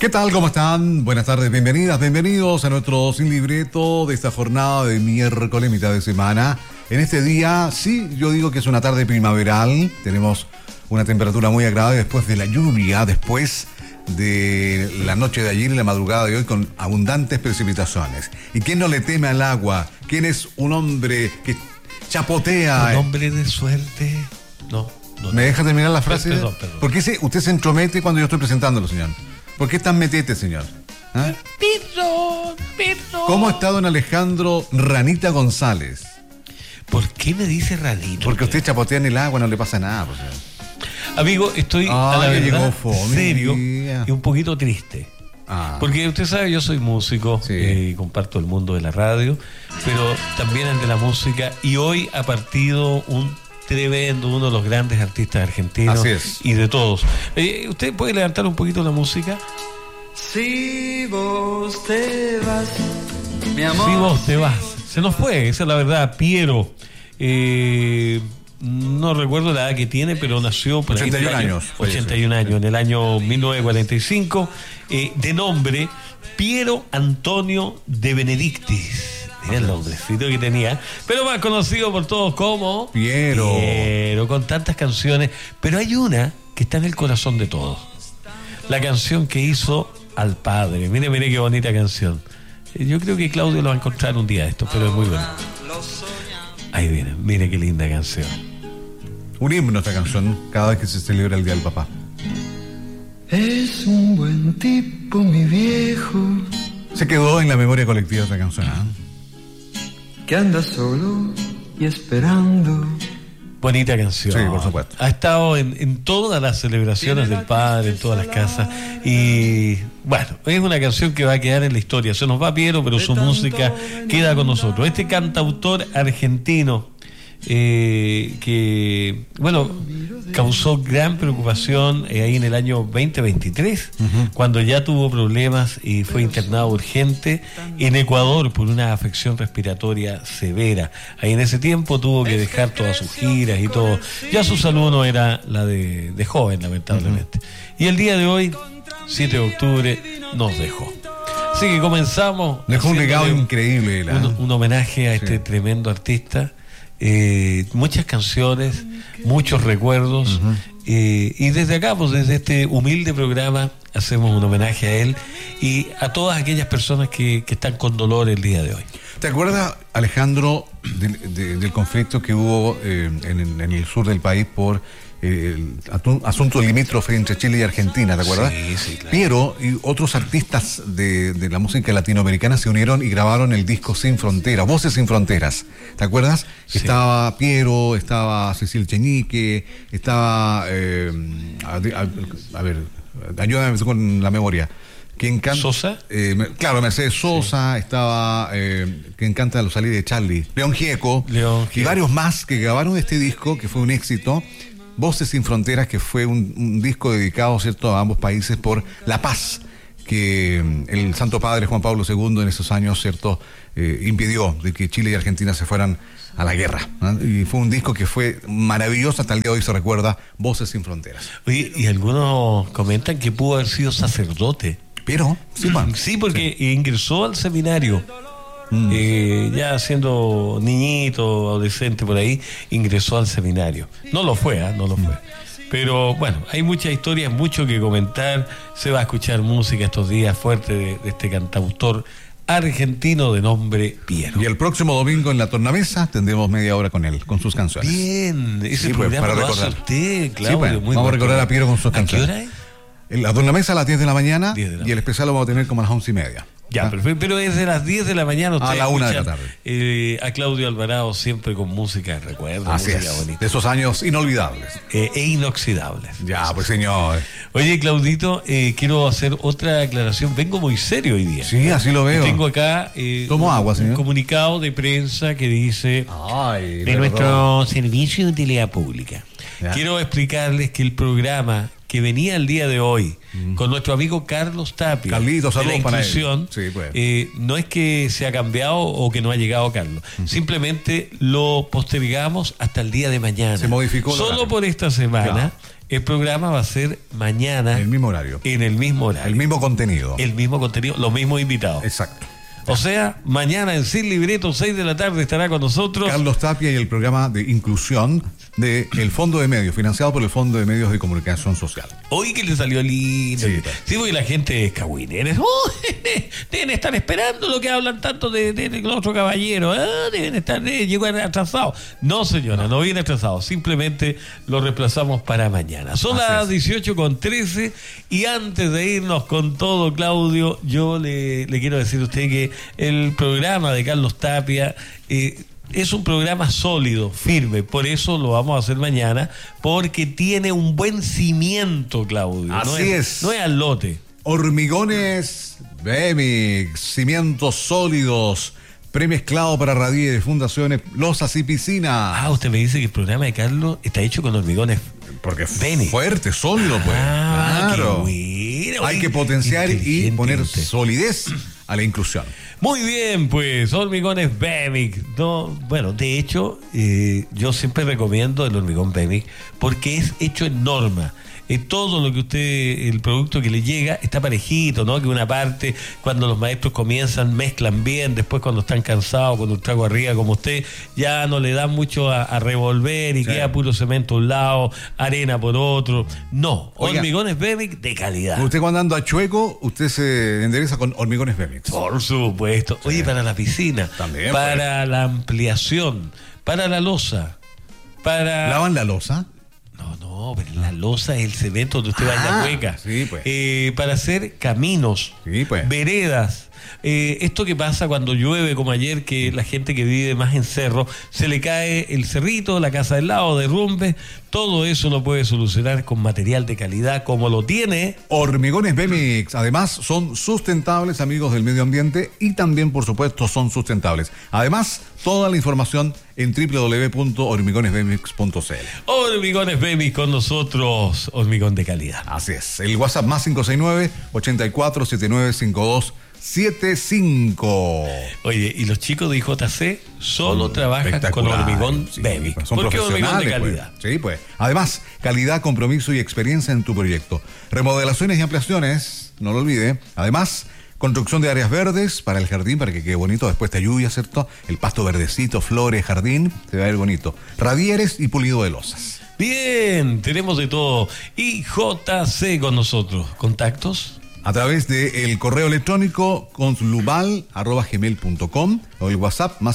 ¿Qué tal? ¿Cómo están? Buenas tardes, bienvenidas, bienvenidos a nuestro Sin Libreto de esta jornada de miércoles, mitad de semana. En este día, sí, yo digo que es una tarde primaveral, tenemos una temperatura muy agradable después de la lluvia, después de la noche de ayer y la madrugada de hoy con abundantes precipitaciones. ¿Y quién no le teme al agua? ¿Quién es un hombre que chapotea? ¿Un hombre de suerte? No. ¿Me deja terminar la frase? Perdón. ¿Por qué usted se entromete cuando yo estoy presentándolo, señor? ¿Por qué tan metete, señor? ¿Ah? Perdón. ¿Cómo está don Alejandro Ranita González? ¿Por qué me dice Ranito? Porque usted chapotea en el agua, no le pasa nada, pues, señor. Amigo, estoy a la verdad serio y un poquito triste. Porque usted sabe, yo soy músico, sí. Comparto el mundo de la radio, pero también el de la música, y hoy ha partido uno de los grandes artistas argentinos. Así es. Y de todos. ¿Usted puede levantar un poquito la música? Si vos te vas, mi amor. Si vos te vas. Se nos fue, esa es la verdad. Piero. No recuerdo la edad que tiene, pero nació por 81 años. 81 años, en el año 1945. De nombre Piero Antonio de Benedictis. Mira el nombrecito que tenía, pero más conocido por todos como Piero, con tantas canciones. Pero hay una que está en el corazón de todos. La canción que hizo al padre. Mire qué bonita canción. Yo creo que Claudio lo va a encontrar un día esto, pero es muy bueno. Ahí viene, mire qué linda canción. Un himno esta canción cada vez que se celebra el Día del Papá. Es un buen tipo, mi viejo. Se quedó en la memoria colectiva esta canción, que anda solo y esperando. Bonita canción. Sí, por supuesto. Ha estado en todas las celebraciones del padre, en todas las casas. Y bueno, es una canción que va a quedar en la historia. Se nos va Piero, pero su música queda con nosotros. Este cantautor argentino que, bueno, causó gran preocupación ahí en el año 2023, cuando ya tuvo problemas y fue internado urgente en Ecuador por una afección respiratoria severa. Ahí en ese tiempo tuvo que dejar todas sus giras y todo. Ya su salud no era la de joven, lamentablemente. Y el día de hoy, 7 de octubre, nos dejó. Así que comenzamos. Dejó un legado increíble. Un homenaje a este tremendo artista. Muchas canciones, muchos recuerdos, y desde acá, pues desde este humilde programa, hacemos un homenaje a él y a todas aquellas personas que están con dolor el día de hoy. ¿Te acuerdas, Alejandro, del conflicto que hubo en el sur del país por el asunto limítrofe entre Chile y Argentina? ¿Te acuerdas? Sí, claro. Piero y otros artistas de la música latinoamericana se unieron y grabaron el disco Sin Fronteras, Voces Sin Fronteras. ¿Te acuerdas? Sí. Estaba Piero, estaba Cecil Cheñique, estaba ayúdame con la memoria. ¿Quién canta? ¿Sosa? Claro, Mercedes Sosa, sí. Estaba quien canta Los Salí de Charlie, León Gieco y varios más que grabaron este disco que fue un éxito. Voces Sin Fronteras, que fue un disco dedicado, ¿cierto?, a ambos países por la paz que el Santo Padre Juan Pablo II en esos años, ¿cierto?, impidió de que Chile y Argentina se fueran a la guerra, ¿no? Y fue un disco que fue maravilloso, hasta el día de hoy se recuerda, Voces Sin Fronteras. Oye, y algunos comentan que pudo haber sido sacerdote. Pero, sí, porque ingresó al seminario. Ya siendo niñito, adolescente por ahí, ingresó al seminario. No lo fue. Pero bueno, hay muchas historias, mucho que comentar. Se va a escuchar música estos días fuerte de este cantautor argentino de nombre Piero. Y el próximo domingo en la tornamesa tendremos media hora con él, con sus canciones. Bien, ese programa para lo recordar. hace usted, Claudio. Sí, bueno, vamos a recordar a Piero con sus canciones. ¿A qué hora es? La tornamesa a las 10 de la mañana y el especial lo vamos a tener como a las 11:30. Ya, perfecto. Pero desde las 10 de la mañana a la 1 de la tarde. A Claudio Alvarado siempre con música de recuerdo. Así música es, bonita. de esos años inolvidables. E inoxidables. Ya, pues señor. Oye, Claudito, quiero hacer otra aclaración. Vengo muy serio hoy día. Sí, así lo veo. Tengo acá tomo agua, señor. Un comunicado de prensa que dice de nuestro servicio de utilidad pública. Ya. Quiero explicarles que el programa que venía el día de hoy con nuestro amigo Carlos Tapia, Carlitos, de la saludos para él. inclusión, Sí, pues. no es que se ha cambiado o que no ha llegado Carlos, simplemente lo postergamos hasta el día de mañana. Se modificó. Solo por esta semana. El programa va a ser mañana. En el mismo horario. En el mismo horario. El mismo contenido. El mismo contenido, los mismos invitados. Exacto. O sea, mañana en Sin Libreto, 6 de la tarde, estará con nosotros Carlos Tapia y el programa de inclusión del Fondo de Medios, financiado por el Fondo de Medios de Comunicación Social. Hoy que le salió lindo. Sí, porque la gente es cagüinera. Deben estar esperando lo que hablan tanto de los otros caballeros. Deben estar, llegar atrasados. No, señora, no viene atrasado. Simplemente lo reemplazamos para mañana. Son las 18:13 y antes de irnos con todo, Claudio, yo le quiero decir a usted que el programa de Carlos Tapia es un programa sólido, firme, por eso lo vamos a hacer mañana, porque tiene un buen cimiento, Claudio. Así es. No es al lote. Hormigones Bemix, cimientos sólidos, premezclado para radie de fundaciones, losas y piscinas. Usted me dice que el programa de Carlos está hecho con hormigones. Porque Bemix. Fuerte, sólido, pues. Claro. Qué bueno. Hay que potenciar y poner solidez a la inclusión. Muy bien, pues, hormigones Bemix. No, bueno, de hecho, yo siempre recomiendo el hormigón Bemix porque es hecho en norma. Todo lo que el producto que le llega está parejito, ¿no? Que una parte, cuando los maestros comienzan, mezclan bien, después cuando están cansados, con un trago arriba como usted, ya no le dan mucho a revolver y queda puro cemento a un lado, arena por otro. No, hormigones Bemix de calidad. Usted cuando anda a chueco, usted se endereza con hormigones Bemix. Por supuesto. Sí. Oye, para la piscina, también, para la ampliación, para la losa, para... ¿Lavan la losa? No, pero la losa es el cemento donde usted va en la cueca. Sí, pues. Para hacer caminos, veredas. Esto que pasa cuando llueve, como ayer, que la gente que vive más en cerro, se le cae el cerrito, la casa del lado, derrumbe. Todo eso lo puede solucionar con material de calidad como lo tiene Hormigones Bemix. Además, son sustentables, amigos del medio ambiente, y también, por supuesto, son sustentables. Además, toda la información en www.hormigonesbemix.cl. Hormigones Bemix con nosotros, hormigón de calidad. Así es. El WhatsApp más 569-8479-5275. Oye, y los chicos de IJC solo trabajan con hormigón Bemix. Son porque hormigón de calidad. Pues. Sí, pues. Además, calidad, compromiso y experiencia en tu proyecto. Remodelaciones y ampliaciones, no lo olvide. Además, construcción de áreas verdes para el jardín, para que quede bonito después de lluvia, ¿cierto? El pasto verdecito, flores, jardín, se va a ver bonito. Radieres y pulido de losas. Bien, tenemos de todo. IJC con nosotros. ¿Contactos? A través del correo electrónico conslubal@gmail.com o el WhatsApp más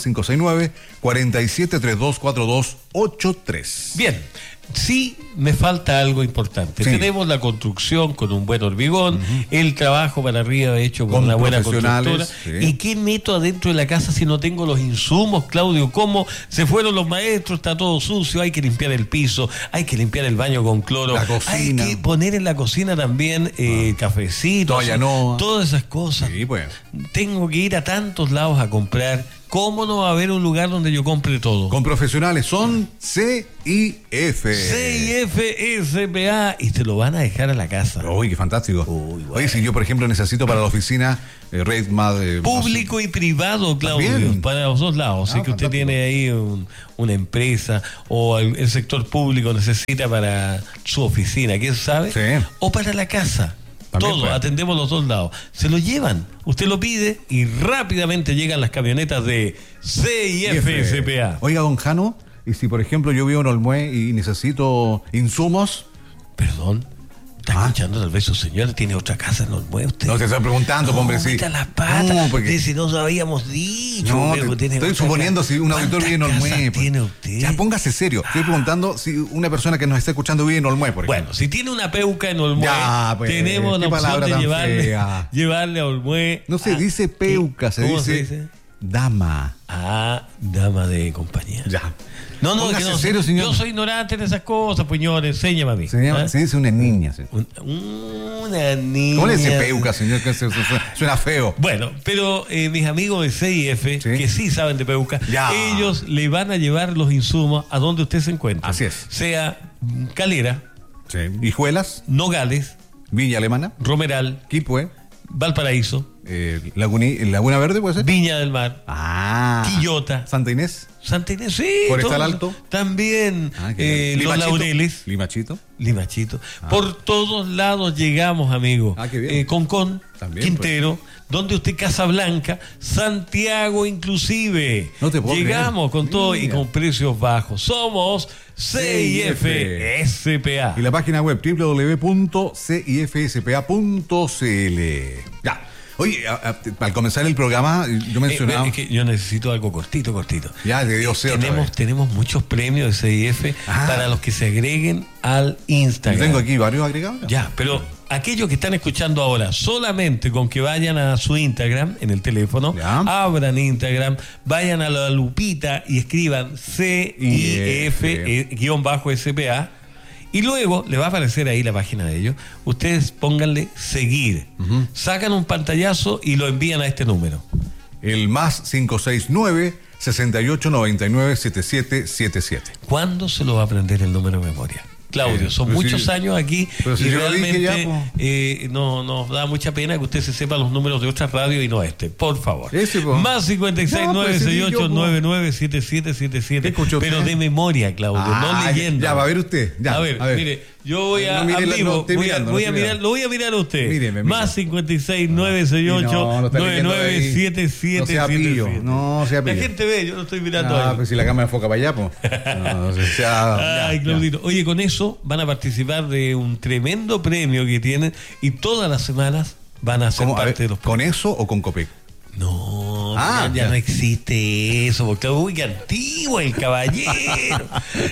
569-47324283. Bien. Sí, me falta algo importante. Sí. Tenemos la construcción con un buen hormigón, el trabajo para arriba hecho con una buena constructora. Sí. ¿Y qué meto adentro de la casa si no tengo los insumos, Claudio? ¿Cómo se fueron los maestros? Está todo sucio, hay que limpiar el piso, hay que limpiar el baño con cloro, la cocina. Hay que poner en la cocina también cafecitos, todas esas cosas. Sí, pues. Tengo que ir a tantos lados a comprar. ¿Cómo no va a haber un lugar donde yo compre todo? Con profesionales, son CIF. CIF SPA y te lo van a dejar a la casa. Uy, qué fantástico. Uy, bueno. Oye, si yo, por ejemplo, necesito para la oficina público y privado, Claudio, ¿también? Para los dos lados. Así que usted tiene ahí una empresa o el sector público necesita para su oficina, ¿quién sabe? Sí. O para la casa. Todo, atendemos los dos lados. Se lo llevan, usted lo pide y rápidamente llegan las camionetas de CIF SPA. Oiga, don Jano, y si por ejemplo yo vivo en Olmué y necesito insumos. Perdón, ¿está escuchando tal vez su señora? ¿Tiene otra casa en Olmué usted? No, te estoy preguntando, hombre, sí. Meta las patas, no, porque si no habíamos dicho. No, estoy suponiendo si un auditor vive en Olmué. ¿Tiene usted? Ya, póngase serio. Estoy preguntando si una persona que nos está escuchando vive en Olmué, por ejemplo. Bueno, si tiene una peuca en Olmué, tenemos la opción de llevarle a Olmué. No se dice peuca, se dice dama. Dama de compañía. Ya. No, que no, serio, señor. Yo soy ignorante en esas cosas, pues señor, enséñame a mí. Se dice una niña. Una niña. ¿Cómo le dice peuca, señor? Que suena feo. Bueno, pero mis amigos de CIF, que sí saben de peuca, ellos le van a llevar los insumos a donde usted se encuentre. Así es. Sea Calera, Hijuelas, Nogales, Villa Alemana, Romeral, Quipue, Valparaíso, Laguna Verde, ¿puede ser? Viña del Mar. Quillota. Santa Inés. Santa Inés, sí. Forestal Alto. También. Los Laureles. Limachito. Por todos lados llegamos, amigo. Qué bien. Concón, también, Quintero, donde usted, Casablanca, Santiago inclusive. No te puedo llegamos creer. Con todo y con precios bajos. Somos CIF SPA. Y la página web www.cifspa.cl. Ya. Oye, al comenzar el programa, yo mencionaba... Es que yo necesito algo cortito. Ya, de Dios sea otra vez. Tenemos muchos premios de CIF para los que se agreguen al Instagram. Yo tengo aquí varios agregados. Ya, pero aquellos que están escuchando ahora, solamente con que vayan a su Instagram, en el teléfono, abran Instagram, vayan a la lupita y escriban CIF-SPA. Y luego le va a aparecer ahí la página de ellos. Ustedes pónganle seguir. Sacan un pantallazo y lo envían a este número. El más 569-6899-7777. ¿Cuándo se lo va a aprender el número de memoria? Claudio, son muchos años aquí y realmente nos da mucha pena que usted se sepa los números de otras radios y no este, por favor. Más 569-6899-7777. Pero de memoria, Claudio, no leyendo. Ya, va a ver usted. A ver, mire, yo voy a vivo, voy a mirar a usted. Míreme. Más 569-6899-7777. No sea pillo. La gente ve, yo no estoy mirando ahí. Pues si la cámara enfoca para allá, pues. Ay, Claudito. Oye, con eso van a participar de un tremendo premio que tienen y todas las semanas van a ser parte de los premios. ¿Con eso o con Copec? No, ya no existe eso, porque qué antiguo el caballero.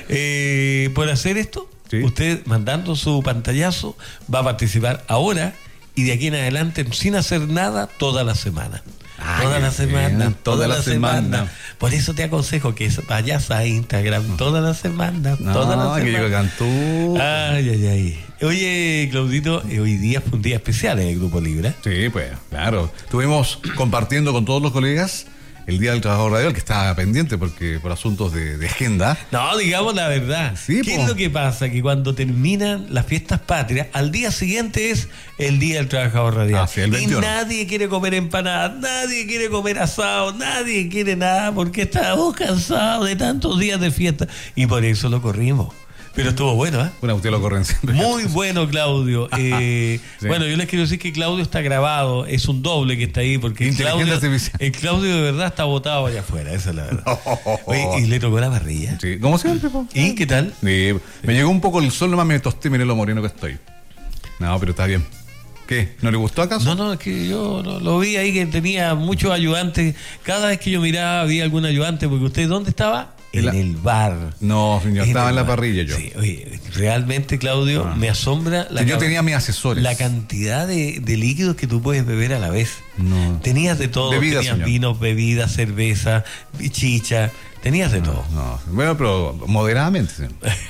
Por hacer esto, usted mandando su pantallazo va a participar ahora y de aquí en adelante sin hacer nada toda la semana. Toda la semana. Por eso te aconsejo que vayas a Instagram toda la semana. Que yo cantó. Ay. Oye, Claudito, hoy día fue un día especial en el Grupo Libra. Sí, pues, claro. Estuvimos compartiendo con todos los colegas el Día del Trabajador Radial, que estaba pendiente porque por asuntos de agenda. No, digamos la verdad. Sí, ¿Qué es lo que pasa? Que cuando terminan las fiestas patrias, al día siguiente es el Día del Trabajador Radial. Sí, el 21. Y nadie quiere comer empanadas, nadie quiere comer asado, nadie quiere nada porque estamos cansados de tantos días de fiesta. Y por eso lo corrimos. Pero estuvo bueno, ¿eh? Bueno, usted lo corren siempre. Muy bueno, Claudio. Bueno, yo les quiero decir que Claudio está grabado, es un doble que está ahí, porque el Claudio de verdad está botado allá afuera, esa es la verdad. Oye, y le tocó la parrilla. Sí, como siempre, po. ¿Y qué tal? Me llegó un poco el sol, nomás me tosté, miré lo moreno que estoy. No, pero está bien. ¿Qué? ¿No le gustó acaso? No, es que yo lo vi ahí que tenía muchos ayudantes. Cada vez que yo miraba había algún ayudante, porque usted, ¿dónde estaba? En el bar. No, señor, estaba en la parrilla yo. Sí, oye, realmente, Claudio, me asombra yo tenía mis asesores. La cantidad de líquidos que tú puedes beber a la vez. No. Tenías de todo, tenías vinos, bebidas, cerveza, chicha, tenías de todo. No, bueno, pero moderadamente. ¿Sí?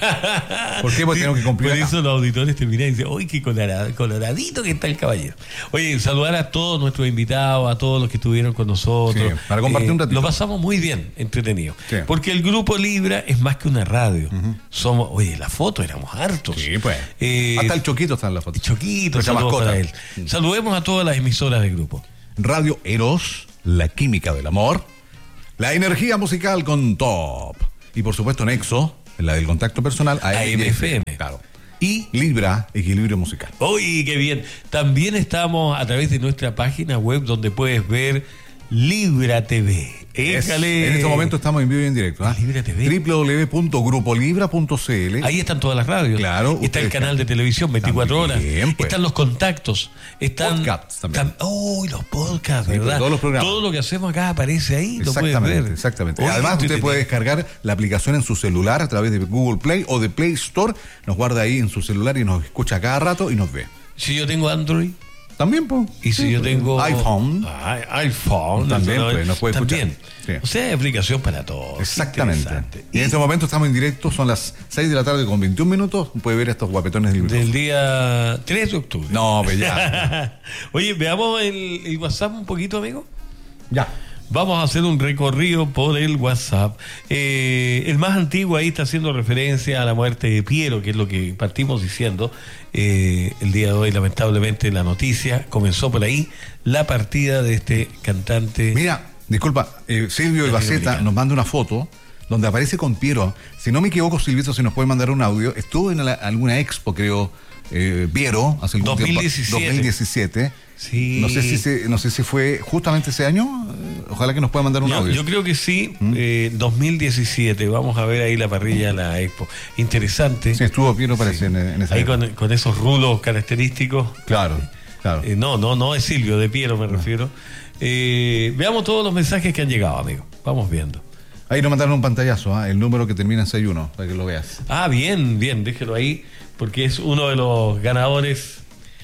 ¿Por qué? Porque tengo que cumplir. Por eso los auditores te miran y dicen, uy, qué coloradito que está el caballero. Oye, saludar a todos nuestros invitados, a todos los que estuvieron con nosotros. Sí, para compartir un ratito. Lo pasamos muy bien, entretenido. Sí. Porque el Grupo Libra es más que una radio. Somos, oye, la foto éramos hartos. Sí, pues. Hasta el Choquito está en la foto. Choquito, saludos para él. Saludemos a todas las emisoras del grupo. Radio Eros, la química del amor. La energía musical con Top. Y por supuesto Nexo, la del contacto personal, AM/FM. Claro. Y Libra, equilibrio musical. ¡Uy, qué bien! También estamos a través de nuestra página web donde puedes ver Libra TV. En este momento estamos en vivo y en directo. Libra TV. www.grupolibra.cl. Ahí están todas las radios. Claro. Está el canal de televisión 24 horas. Pues. Están los contactos. Están podcasts también. Los podcasts, ¿verdad? Todos los programas. Todo lo que hacemos acá aparece ahí. Lo puedes ver. Exactamente. Además, usted puede descargar la aplicación en su celular a través de Google Play o de Play Store. Nos guarda ahí en su celular y nos escucha cada rato y nos ve. Si yo tengo Android. También, pues. Y si yo tengo iPhone. iPhone también, pues, nos puede escuchar. También. Sí. O sea, hay aplicación para todo. Exactamente. Y en este momento estamos en directo, son las 6 de la tarde con 21 minutos. Puede ver estos guapetones del día 3 de octubre. No, pues ya. Oye, veamos el WhatsApp un poquito, amigo. Ya. vamos a hacer un recorrido por el WhatsApp. El más antiguo ahí está haciendo referencia a la muerte de Piero, que es lo que partimos diciendo. El día de hoy, lamentablemente, la noticia comenzó por ahí, la partida de este cantante. Mira, disculpa, Silvio Ibaceta nos manda una foto donde aparece con Piero. Si no me equivoco, Silvito, si nos puede mandar un audio, estuvo en alguna expo, creo, Piero, hace algún 2017. tiempo, 2017. Sí. No sé si fue justamente ese año. Ojalá que nos pueda mandar un audio. Yo creo que sí. 2017. Vamos a ver ahí la parrilla de la expo. Interesante. Sí, estuvo Piero, parece, en esa ahí época. con esos rulos característicos. Claro. No es Silvio, de Piero me refiero. Veamos todos los mensajes que han llegado, amigo. Vamos viendo. Ahí nos mandaron un pantallazo, el número que termina en 61, para que lo veas. Bien, déjelo ahí, porque es uno de los ganadores,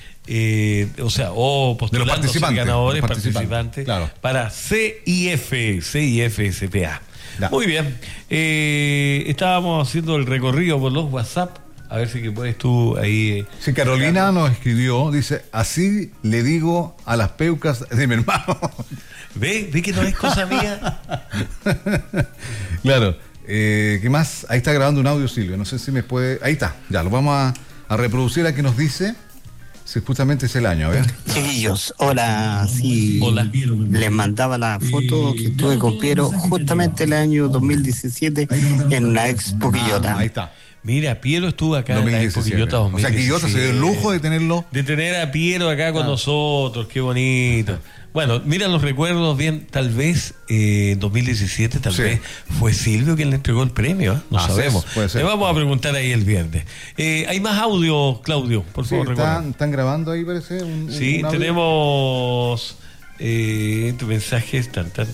postulando a ser ganadores, participantes, claro, para CIF SPA. Ya. Muy bien. Estábamos haciendo el recorrido por los WhatsApp. A ver si que puedes tú ahí. Sí, Carolina nos escribió, dice, así le digo a las peucas de mi hermano. ¿Ve que no es cosa mía? Claro. ¿Qué más? Ahí está grabando un audio, Silvio. No sé si me puede. Ahí está. Ya, lo vamos a reproducir a que nos dice si justamente es el año. A ver. Chiquillos, hola. Sí, hola. Les mandaba la foto que estuve con Piero justamente el año 2017 en la Expo Quillota. Ahí está. Mira, Piero estuvo acá en la Expo Quillota 2017. O sea, Quillota se dio el lujo de tenerlo. De tener a Piero acá con nosotros, qué bonito. Bueno, mira los recuerdos bien, tal vez 2017, tal vez fue Silvio quien le entregó el premio, no sabemos. Puede ser. Le vamos a preguntar ahí el viernes. ¿Hay más audio, Claudio? Por favor, están grabando ahí, parece. Sí, tenemos mensajes.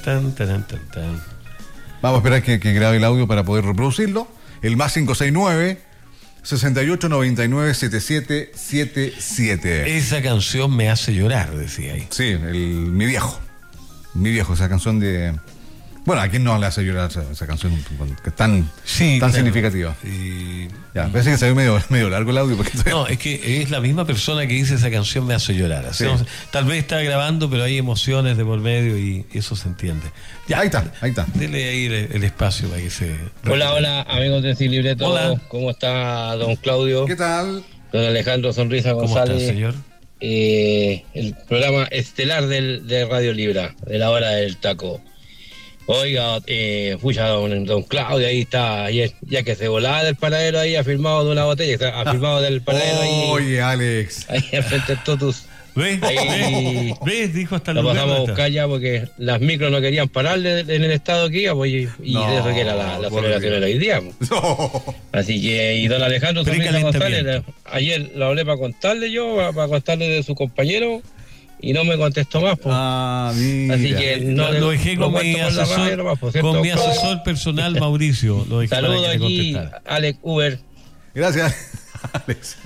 Vamos a esperar que grabe el audio para poder reproducirlo. El más 569 68997777. Esa canción me hace llorar, decía ahí. Sí, mi viejo, esa canción de... Bueno, ¿a quién no le hace llorar esa canción que es tan significativa? Ya, parece que salió medio largo el audio. No, es que es la misma persona que dice esa canción me hace llorar. Sí. Tal vez está grabando, pero hay emociones de por medio y eso se entiende. Ya, ahí está. Dele ahí el espacio para que se... Hola, amigos de Sin Libreto. Hola. ¿Cómo está don Claudio? ¿Qué tal? Don Alejandro Sonrisa González. ¿Cómo está, señor? El programa estelar de Radio Libra, de la hora del taco. Oiga, pucha, don Claudio, ahí está, ya que se volaba del panadero ahí, ha firmado de una botella, ha firmado del panadero ahí. Oye, Alex. Ahí frente al Totus. ¿Ves? Dijo hasta el lugar. Lo pasamos a donde buscar ya porque las micros no querían pararle en el estado que iba, pues, y de eso que era la celebración de hoy día. No. Así que, y don Alejandro Sonrisa González, ayer lo hablé para contarle de su compañero. Y no me contestó más, pues. Mira. Así que lo dejé con mi asesor personal, Mauricio. Saludos aquí, Alex Uber. Gracias, Alex.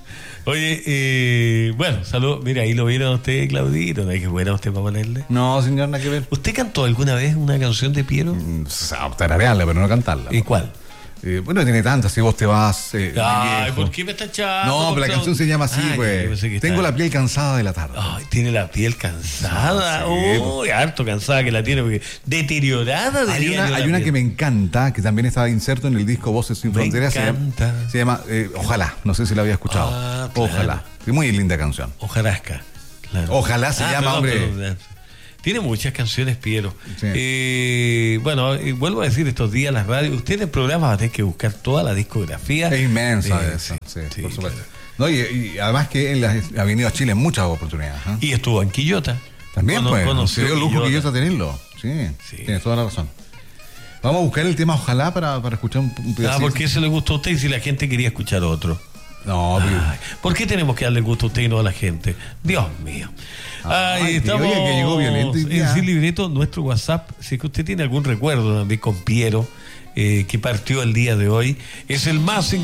Oye, bueno, saludos. Mira, ahí lo vieron usted, Claudito. ¿No hay que buena usted para ponerle? No, señor, nada que ver. ¿Usted cantó alguna vez una canción de Piero? Tararearla, pero no cantarla. ¿Y cuál? Bueno, tiene tantas, si vos te vas. Ay, ¿por qué me está echando? No, pero la canción se llama así, pues. Tengo la piel cansada de la tarde. Ay, tiene la piel cansada. Uy, harto cansada que la tiene, porque deteriorada. Hay una que me encanta, que también estaba inserto en el disco Voces Sin Fronteras. Se llama Ojalá, no sé si la había escuchado. Claro. Ojalá. Muy linda canción. Ojarasca. Claro. Ojalá se llama, hombre. Tiene muchas canciones, Piero. Sí. Bueno, vuelvo a decir, estos días las radios, usted en el programa va a tener que buscar toda la discografía. Es inmensa esa, sí, por supuesto. Claro. No, y además que él ha venido a Chile en muchas oportunidades. Y estuvo en Quillota. También, se dio el lujo Quillota tenerlo. Sí, tienes toda la razón. Vamos a buscar el tema Ojalá para escuchar un pedacito. Porque eso le gustó a usted y si la gente quería escuchar otro. No, ¿por qué tenemos que darle gusto a usted y no a la gente? Dios mío. Estamos que llegó violento en Sin Libreto, nuestro WhatsApp. Si es que usted tiene algún recuerdo también con Piero, que partió el día de hoy, es el más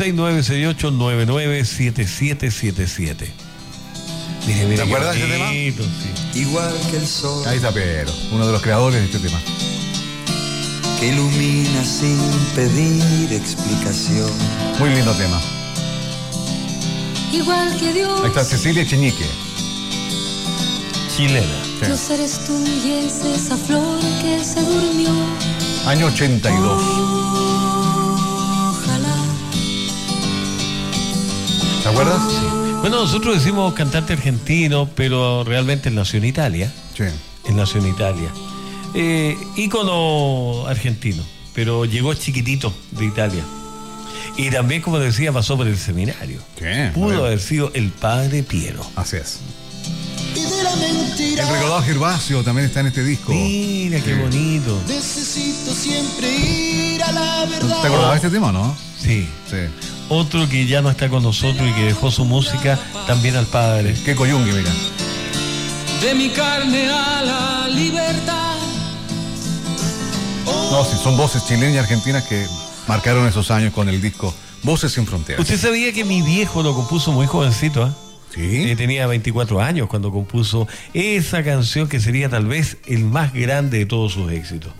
56968997777. Mire, ¿te acuerdas de ese tema? Sí. Igual que el sol. Ahí está Piero, uno de los creadores de este tema. Que ilumina sin pedir explicación. Muy lindo tema. Igual que Dios. Ahí está Cecilia Cheñique. Chilena. Sí. Dios eres tú y es esa flor que se durmió. Año 82. Ojalá. ¿Te acuerdas? Sí. Bueno, nosotros decimos cantante argentino, pero realmente él nació en Italia. Sí. Él nació en Italia. Ícono argentino, pero llegó chiquitito de Italia. Y también, como decía, pasó por el seminario. Sí, Pudo haber sido el padre Piero. Así es. El recordado Gervasio también está en este disco. Mira, qué bonito. Necesito siempre ir a la verdad. ¿Te acordabas de este tema, no? Sí. Sí. Otro que ya no está con nosotros y que dejó su música también al padre. Qué coyungue, mira. De mi carne a la libertad. No, sí, son voces chilenas y argentinas que marcaron esos años con el disco Voces sin Fronteras. ¿Usted sabía que mi viejo lo compuso muy jovencito? Sí. Tenía 24 años cuando compuso esa canción que sería tal vez el más grande de todos sus éxitos.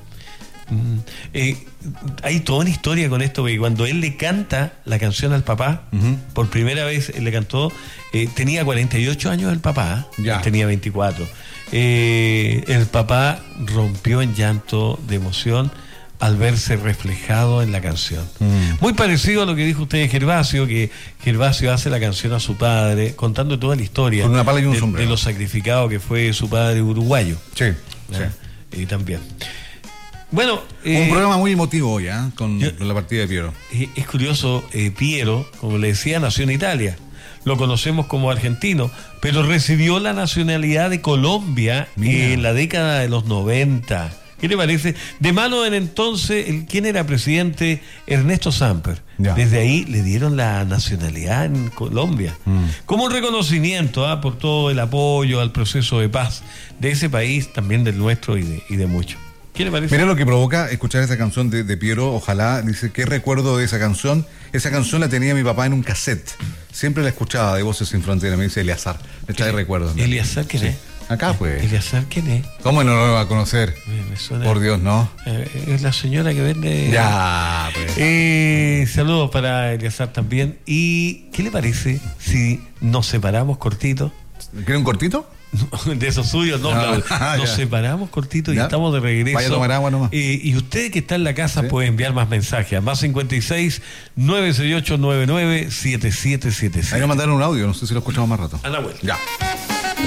Hay toda una historia con esto, porque cuando él le canta la canción al papá, por primera vez él le cantó, tenía 48 años el papá, ya. Él tenía 24. El papá rompió en llanto de emoción al verse reflejado en la canción. Muy parecido a lo que dijo usted de Gervasio, que Gervasio hace la canción a su padre, contando toda la historia con una pala y un sombrero, de lo sacrificado que fue su padre uruguayo. Sí, sí. Y también. Bueno, un programa muy emotivo hoy, con la partida de Piero. Es curioso, Piero, como le decía, nació en Italia. Lo conocemos como argentino, pero recibió la nacionalidad de Colombia en la década de los 90. ¿Qué le parece? De mano en entonces, ¿quién era presidente? Ernesto Samper. Ya. Desde ahí le dieron la nacionalidad en Colombia. Como un reconocimiento por todo el apoyo al proceso de paz de ese país, también del nuestro y de muchos. ¿Qué le parece? Mira lo que provoca escuchar esa canción de Piero. Ojalá, dice, ¿qué recuerdo de esa canción? Esa canción la tenía mi papá en un cassette. Siempre la escuchaba de Voces sin Fronteras. Me dice Eleazar. Me trae recuerdos. ¿Eleazar quién es? Acá, pues. ¿Eleazar quién es? ¿Cómo no lo va a conocer? Me suena. Por Dios, ¿no? Es la señora que vende. Ya, pues. Saludos para Eleazar también. ¿Y qué le parece si nos separamos cortito? ¿Quiere un cortito? De esos suyos, no, claro. Nos separamos cortito y estamos de regreso. Vaya a tomar agua nomás. Y usted que está en la casa puede enviar más mensajes a más 56 968 99 7777. Hay que mandar un audio, no sé si lo escuchamos más rato. A la vuelta. Ya.